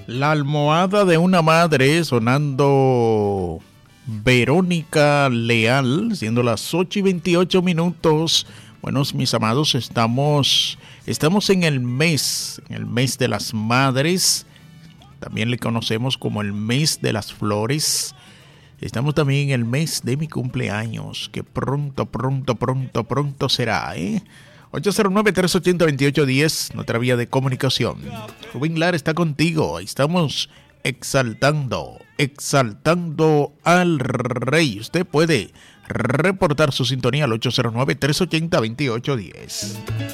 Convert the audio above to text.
La almohada de una madre, sonando Verónica Leal, siendo las 8:28. Bueno, mis amados, estamos en el mes de las madres. También le conocemos como el mes de las flores. Estamos también en el mes de mi cumpleaños, que pronto será, 809-380-2810, nuestra vía de comunicación. Rubén Lara está contigo. Estamos exaltando al Rey. Usted puede reportar su sintonía al 809-380-2810.